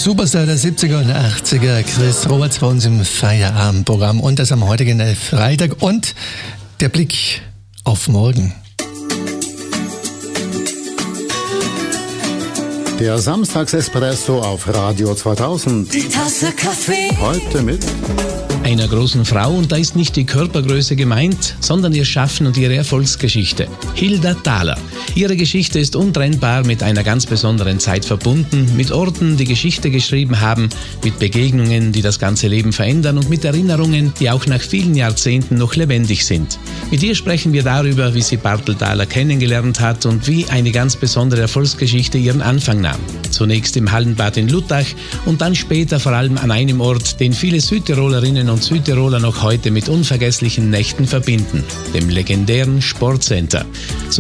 Superstar der 70er und 80er, Chris Roberts bei uns im Feierabendprogramm und das am heutigen Freitag und der Blick auf morgen. Der Samstagsespresso auf Radio 2000. Die Tasse Kaffee. Heute mit einer großen Frau, und da ist nicht die Körpergröße gemeint, sondern ihr Schaffen und ihre Erfolgsgeschichte. Hilda Thaler. Ihre Geschichte ist untrennbar mit einer ganz besonderen Zeit verbunden, mit Orten, die Geschichte geschrieben haben, mit Begegnungen, die das ganze Leben verändern und mit Erinnerungen, die auch nach vielen Jahrzehnten noch lebendig sind. Mit ihr sprechen wir darüber, wie sie Bartel Thaler kennengelernt hat und wie eine ganz besondere Erfolgsgeschichte ihren Anfang nahm. Zunächst im Hallenbad in Luttach und dann später vor allem an einem Ort, den viele Südtirolerinnen und Südtiroler noch heute mit unvergesslichen Nächten verbinden, dem legendären Sportcenter.